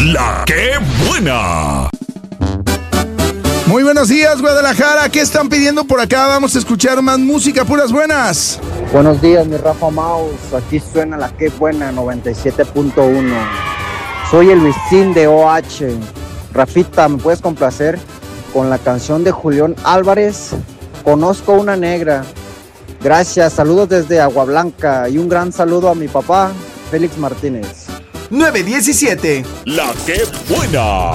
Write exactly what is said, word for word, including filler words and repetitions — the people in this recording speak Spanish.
La que buena. Muy buenos días, Guadalajara. ¿Qué están pidiendo por acá? Vamos a escuchar más música, puras buenas. Buenos días, mi Rafa Maus. Aquí suena la que buena noventa y siete punto uno. Soy el Luisín de O H. Rafita, ¿me puedes complacer con la canción de Julián Álvarez? Conozco una negra. Gracias, saludos desde Agua Blanca y un gran saludo a mi papá, Félix Martínez. nueve diecisiete. La que buena.